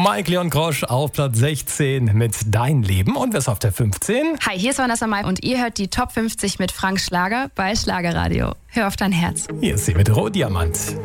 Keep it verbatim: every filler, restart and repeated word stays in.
Mike Leon Grosch auf Platz sechzehn mit Dein Leben. Und wer ist auf der fünfzehn? Hi, hier ist Vanessa Mai und ihr hört die Top fünfzig mit Frank Schlager bei Schlagerradio. Hör auf dein Herz. Hier ist sie mit Rohdiamant.